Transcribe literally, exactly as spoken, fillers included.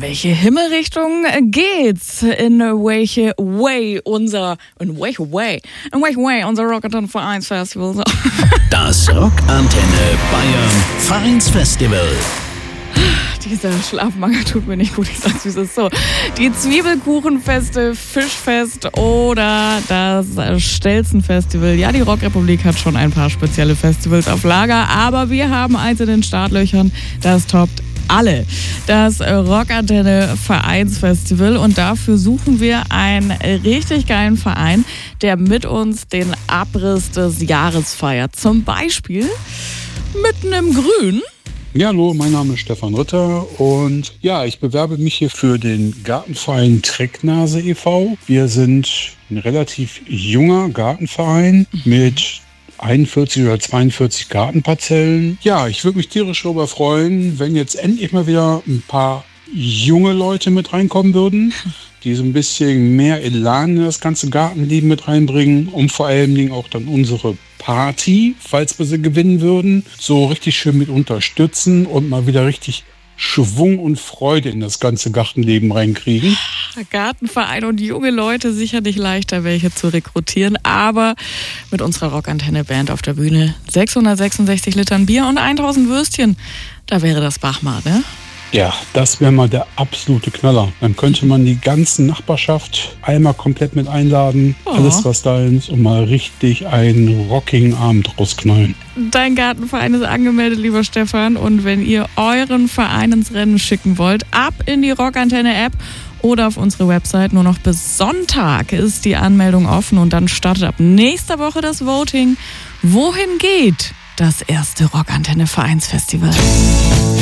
welche Himmelrichtung geht's? In welche way unser, in welche way, in welche way unser Rockantenne Vereinsfestival? So. Das Rockantenne Bayern Vereinsfestival. Dieser Schlafmangel tut mir nicht gut, ich sag's wie es ist. So, die Zwiebelkuchenfeste, Fischfest oder das Stelzenfestival. Ja, die Rockrepublik hat schon ein paar spezielle Festivals auf Lager, aber wir haben eins in den Startlöchern, das toppt alle. Das Rockantenne Vereinsfestival, und dafür suchen wir einen richtig geilen Verein, der mit uns den Abriss des Jahres feiert. Zum Beispiel mitten im Grün. Ja, hallo, mein Name ist Stefan Ritter und ja, ich bewerbe mich hier für den Gartenverein Trecknase e V Wir sind ein relativ junger Gartenverein mit einundvierzig oder zweiundvierzig Gartenparzellen. Ja, ich würde mich tierisch darüber freuen, wenn jetzt endlich mal wieder ein paar junge Leute mit reinkommen würden, die so ein bisschen mehr Elan in das ganze Gartenleben mit reinbringen, um vor allen Dingen auch dann unsere Party, falls wir sie gewinnen würden, so richtig schön mit unterstützen und mal wieder richtig Schwung und Freude in das ganze Gartenleben reinkriegen. Gartenverein und junge Leute, sicherlich leichter, welche zu rekrutieren, aber mit unserer Rockantenne-Band auf der Bühne, sechshundertsechsundsechzig Litern Bier und tausend Würstchen, da wäre das Bachmar, ne? Ja, das wäre mal der absolute Knaller. Dann könnte man die ganze Nachbarschaft einmal komplett mit einladen, oh. alles was da ist, und mal richtig einen rockigen Abend rausknallen. Dein Gartenverein ist angemeldet, lieber Stefan, und wenn ihr euren Verein ins Rennen schicken wollt, ab in die Rockantenne-App oder auf unsere Website. Nur noch bis Sonntag ist die Anmeldung offen und dann startet ab nächster Woche das Voting. Wohin geht das erste Rockantenne Vereinsfestival?